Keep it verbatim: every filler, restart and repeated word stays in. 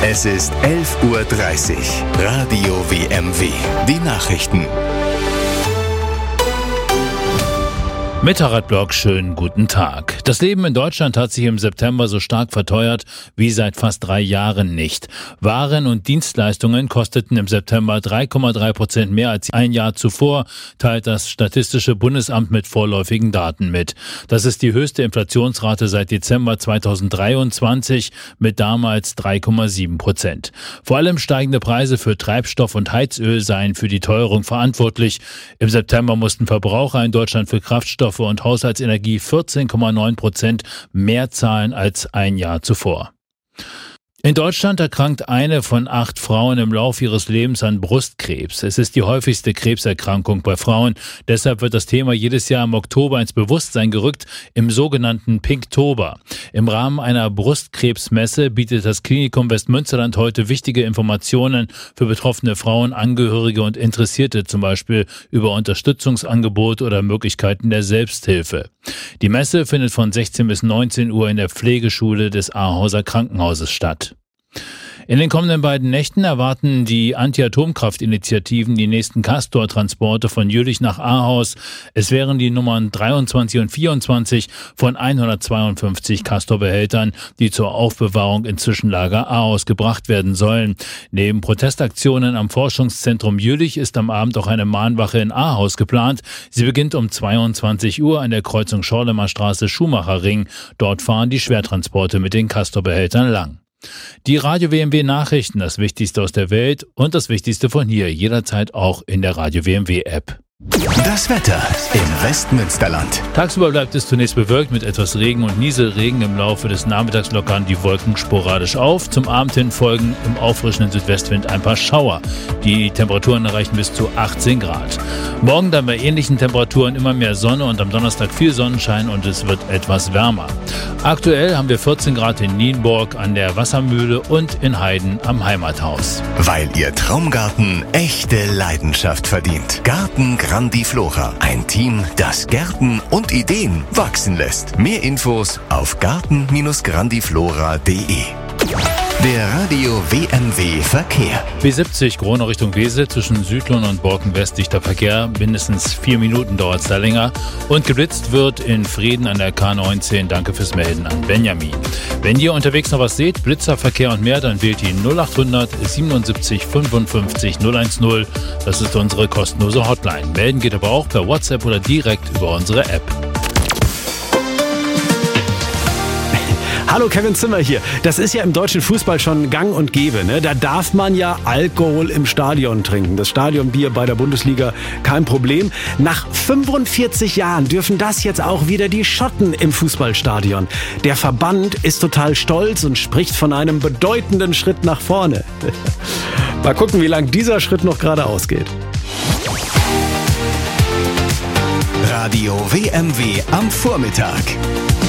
Es ist elf Uhr dreißig. Radio W M W. Die Nachrichten. Mit Harald Block, schönen guten Tag. Das Leben in Deutschland hat sich im September so stark verteuert wie seit fast drei Jahren nicht. Waren und Dienstleistungen kosteten im September drei Komma drei Prozent mehr als ein Jahr zuvor, teilt das Statistische Bundesamt mit vorläufigen Daten mit. Das ist die höchste Inflationsrate seit Dezember zweitausenddreiundzwanzig mit damals drei Komma sieben Prozent. Vor allem steigende Preise für Treibstoff und Heizöl seien für die Teuerung verantwortlich. Im September mussten Verbraucher in Deutschland für Kraftstoffe und Haushaltsenergie vierzehn Komma neun Prozent mehr zahlen als ein Jahr zuvor. In Deutschland erkrankt eine von acht Frauen im Laufe ihres Lebens an Brustkrebs. Es ist die häufigste Krebserkrankung bei Frauen. Deshalb wird das Thema jedes Jahr im Oktober ins Bewusstsein gerückt, im sogenannten Pinktober. Im Rahmen einer Brustkrebsmesse bietet das Klinikum Westmünsterland heute wichtige Informationen für betroffene Frauen, Angehörige und Interessierte, zum Beispiel über Unterstützungsangebote oder Möglichkeiten der Selbsthilfe. Die Messe findet von sechzehn bis neunzehn Uhr in der Pflegeschule des Ahauser Krankenhauses statt. In den kommenden beiden Nächten erwarten die Anti-Atomkraft-Initiativen die nächsten Castor-Transporte von Jülich nach Ahaus. Es wären die Nummern dreiundzwanzig und vierundzwanzig von hundertzweiundfünfzig Castor-Behältern, die zur Aufbewahrung in Zwischenlager Ahaus gebracht werden sollen. Neben Protestaktionen am Forschungszentrum Jülich ist am Abend auch eine Mahnwache in Ahaus geplant. Sie beginnt um zweiundzwanzig Uhr an der Kreuzung Schorlemer Straße-Schumacher-Ring. Dort fahren die Schwertransporte mit den Castor-Behältern lang. Die Radio W M W Nachrichten, das Wichtigste aus der Welt und das Wichtigste von hier, jederzeit auch in der Radio W M W App. Das Wetter im Westmünsterland. Tagsüber bleibt es zunächst bewölkt mit etwas Regen und Nieselregen. Im Laufe des Nachmittags lockern die Wolken sporadisch auf. Zum Abend hin folgen im auffrischenden Südwestwind ein paar Schauer. Die Temperaturen erreichen bis zu achtzehn Grad. Morgen dann bei ähnlichen Temperaturen immer mehr Sonne und am Donnerstag viel Sonnenschein und es wird etwas wärmer. Aktuell haben wir vierzehn Grad in Nienburg an der Wassermühle und in Heiden am Heimathaus. Weil Ihr Traumgarten echte Leidenschaft verdient. Garten Grandiflora. Ein Team, das Gärten und Ideen wachsen lässt. Mehr Infos auf garten grandiflora punkt de. Der Radio W M W Verkehr. B siebzig Gronau Richtung Wesel zwischen Südlohn und Borken West dichter Verkehr. Mindestens vier Minuten dauert es da länger. Und geblitzt wird in Frieden an der K neunzehn. Danke fürs Melden an Benjamin. Wenn ihr unterwegs noch was seht, Blitzerverkehr und mehr, dann wählt die null achthundert siebenundsiebzig fünfundfünfzig null eins null. Das ist unsere kostenlose Hotline. Melden geht aber auch per WhatsApp oder direkt über unsere App. Hallo, Kevin Zimmer hier. Das ist ja im deutschen Fußball schon gang und gäbe, ne? Da darf man ja Alkohol im Stadion trinken. Das Stadionbier bei der Bundesliga, kein Problem. Nach fünfundvierzig Jahren dürfen das jetzt auch wieder die Schotten im Fußballstadion. Der Verband ist total stolz und spricht von einem bedeutenden Schritt nach vorne. Mal gucken, wie lang dieser Schritt noch geradeaus geht. Radio W M W am Vormittag.